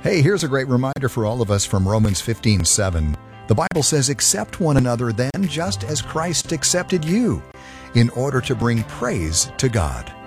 Hey, here's a great reminder for all of us from Romans 15:7. The Bible says, "Accept one another then, just as Christ accepted you, in order to bring praise to God."